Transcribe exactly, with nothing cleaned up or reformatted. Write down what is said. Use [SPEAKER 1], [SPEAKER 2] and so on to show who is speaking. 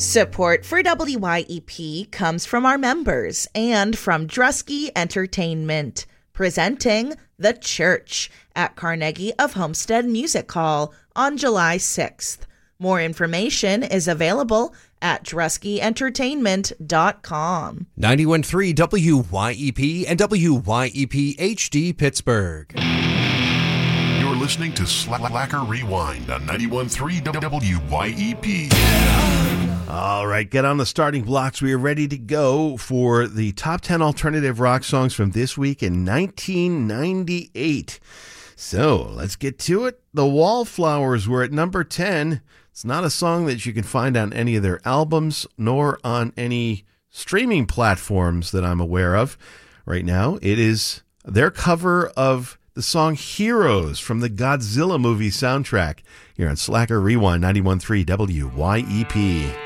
[SPEAKER 1] Support for W Y E P comes from our members and from Drusky Entertainment, presenting The Church at Carnegie of Homestead Music Hall on July sixth. More information is available at drusky entertainment dot com.
[SPEAKER 2] ninety-one point three W Y E P and W Y E P H D Pittsburgh.
[SPEAKER 3] You're listening to Slacker Rewind on ninety-one point three W Y E P.
[SPEAKER 4] All right, get on the starting blocks. We are ready to go for the top ten alternative rock songs from this week in nineteen ninety-eight. So let's get to it. The Wallflowers were at number ten. It's not a song that you can find on any of their albums, nor on any streaming platforms that I'm aware of right now. It is their cover of the song Heroes from the Godzilla movie soundtrack here on Slacker Rewind, ninety-one point three W Y E P.